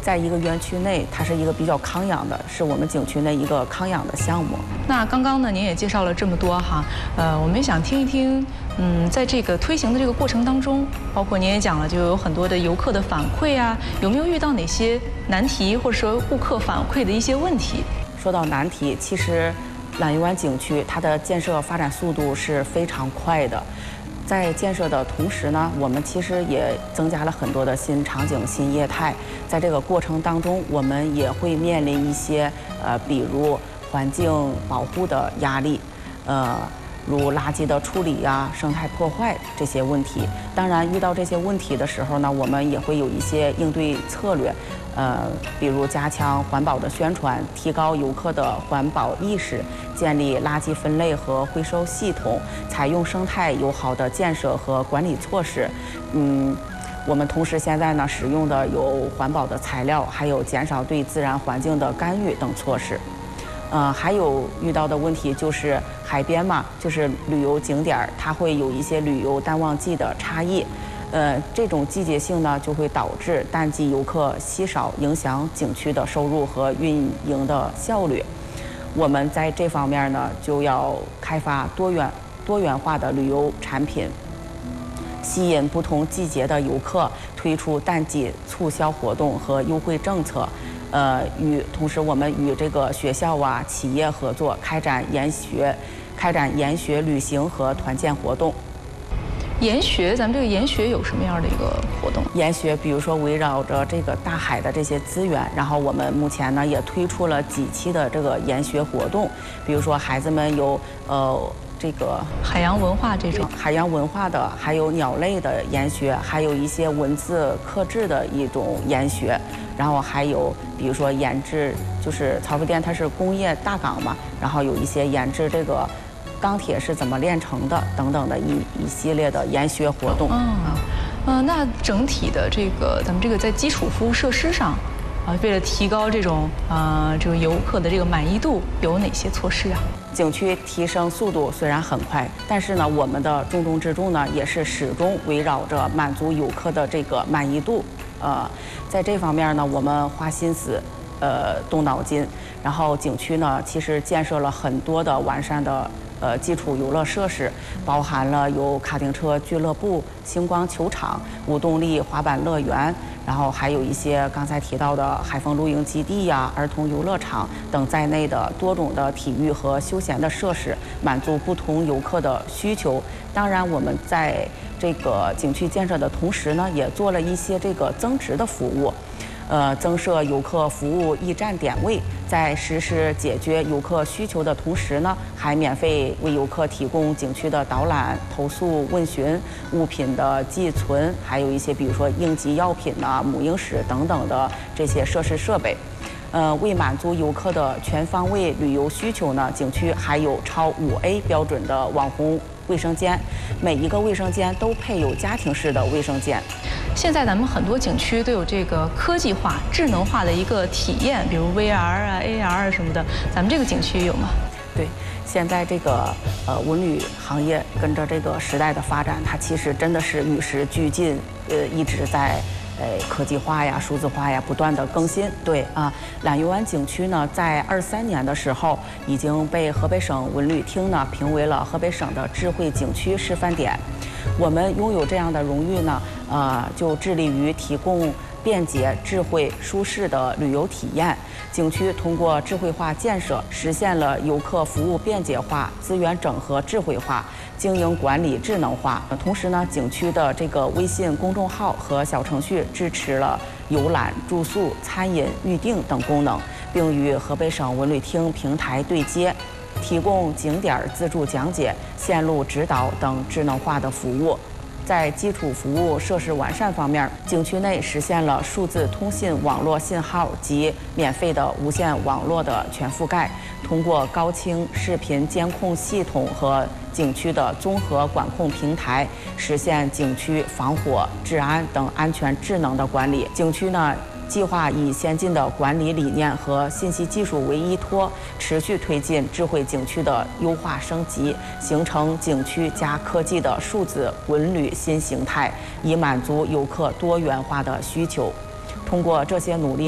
在一个园区内，它是一个比较康养的，是我们景区内一个康养的项目。 那刚刚呢，您也介绍了这么多哈，我们也想听一听，在这个推行的这个过程当中，包括您也讲了，就有很多的游客的反馈啊，有没有遇到哪些难题，或者说顾客反馈的一些问题？ 说到难题，其实揽游湾景区它的建设发展速度是非常快的。在建设的同时呢，我们其实也增加了很多的新场景、新业态。在这个过程当中，我们也会面临一些比如环境保护的压力，如垃圾的处理呀、生态破坏这些问题。当然，遇到这些问题的时候呢，我们也会有一些应对策略，比如加强环保的宣传，提高游客的环保意识，建立垃圾分类和回收系统，采用生态友好的建设和管理措施。我们同时现在呢使用的有环保的材料，还有减少对自然环境的干预等措施。还有遇到的问题就是海边嘛，就是旅游景点，它会有一些旅游淡旺季的差异。这种季节性呢，就会导致淡季游客稀少，影响景区的收入和运营的效率。我们在这方面呢，就要开发多元化的旅游产品，吸引不同季节的游客，推出淡季促销活动和优惠政策。同时我们与这个学校啊、企业合作，开展研学旅行和团建活动。 研学，咱们这个研学有什么样的一个活动？ 研学，比如说围绕着这个大海的这些资源，然后我们目前呢也推出了几期的这个研学活动，比如说孩子们有这个海洋文化这种海洋文化的，还有鸟类的研学，还有一些文字刻制的一种研学，然后还有比如说研制，就是曹妃甸它是工业大港嘛，然后有一些研制这个钢铁是怎么炼成的等等的一系列的研学活动。 那整体的这个咱们这个在基础服务设施上，为了提高这种这个游客的这个满意度，有哪些措施啊？ 景区提升速度虽然很快，但是呢，我们的重中之重呢，也是始终围绕着满足游客的这个满意度。在这方面呢，我们花心思，动脑筋。然后景区呢，其实建设了很多的完善的基础游乐设施，包含了有卡丁车俱乐部、星光球场、无动力滑板乐园，然后还有一些刚才提到的海风露营基地呀、儿童游乐场等在内的多种的体育和休闲的设施，满足不同游客的需求。当然，我们在这个景区建设的同时呢，也做了一些这个增值的服务。增设游客服务驿站点位，在实施解决游客需求的同时呢，还免费为游客提供景区的导览、投诉问询、物品的寄存，还有一些比如说应急药品呐、母婴室等等的这些设施设备。为满足游客的全方位旅游需求呢，景区还有超5A 标准的网红卫生间，每一个卫生间都配有家庭式的卫生间。 现在咱们很多景区都有这个科技化、智能化的一个体验，比如 VR 啊、AR 啊什么的，咱们这个景区有吗？ 对，现在这个文旅行业跟着这个时代的发展，它其实真的是与时俱进，一直在科技化呀、数字化呀不断的更新。对啊，揽游湾景区呢，在23年的时候已经被河北省文旅厅呢评为了河北省的智慧景区示范点。我们拥有这样的荣誉呢，就致力于提供便捷、智慧、舒适的旅游体验。景区通过智慧化建设，实现了游客服务便捷化、资源整合智慧化、经营管理智能化。同时呢，景区的这个微信公众号和小程序支持了游览、住宿、餐饮、预订等功能，并与河北省文旅厅平台对接，提供景点自助讲解、线路指导等智能化的服务。在基础服务设施完善方面，景区内实现了数字通信网络信号及免费的无线网络的全覆盖。通过高清视频监控系统和景区的综合管控平台，实现景区防火、治安等安全智能的管理。景区呢，计划以先进的管理理念和信息技术为依托，持续推进智慧景区的优化升级，形成景区加科技的数字文旅新形态，以满足游客多元化的需求。通过这些努力，